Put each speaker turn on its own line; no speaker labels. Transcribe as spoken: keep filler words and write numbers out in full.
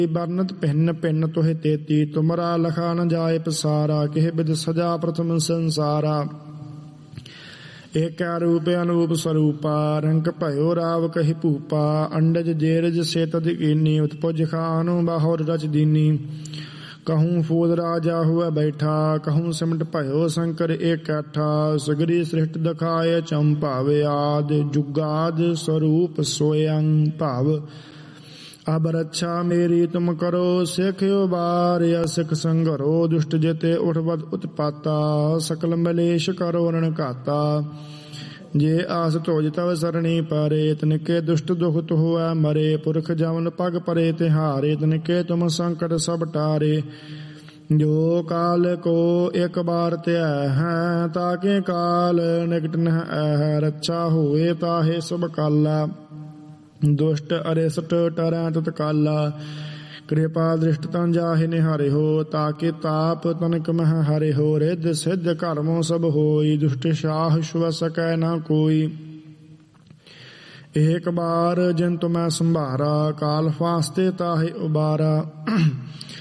बरनत भिन्न भिन्न तुहे तेती तुमरा लखा न जाए पसारा किह बिद सजा प्रथम संसारा एक रूप अनूप स्वरूपा रंग भयो राव कहि भूपा अंडज जेरज से तदकीनी उत्पुज खानु बाहुर रच दीनी कहूँ फूल राजा हुआ बैठा कहूँ सिमट भयो शंकर इकट्ठा सगरी सृष्ट दखाए चंपावे आद जुगाद स्वरूप स्वयं भाव अब रक्षा मेरी तुम करो सिखो बार या सिख संगरो दुष्ट जेते उठवद उत्पाता सकल मलेश करो रण घाता जे आस तोज तव सरणी परे तनिके दुष्ट दुख तुहुआ मरे पुरख जमन पग परे तिहारे तनिके तुम संकट सब टारे जो काल को एक बार त्या है ताके काल निकट न है रक्षा हुए ताहे सब काला दुष्ट अरिष्ट टरै तत्काला कृपा दृष्ट तन जाहि निहारे हो ताकि ताप तनिक मह हरे हो रिद्ध सिद्ध कर्मों सब होई दुष्ट शाह शुभ सकै न कोई एक बार जिन तुम्हें संभारा काल फास्ते ताहि उबारा